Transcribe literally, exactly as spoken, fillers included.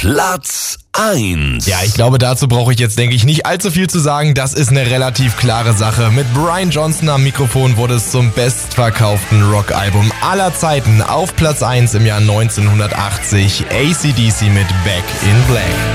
Platz eins. Ja, ich glaube, dazu brauche ich jetzt, denke ich, nicht allzu viel zu sagen. Das ist eine relativ klare Sache. Mit Brian Johnson am Mikrofon wurde es zum bestverkauften Rockalbum aller Zeiten. Auf Platz eins im Jahr neunzehnhundertachtzig A C D C mit Back in Black.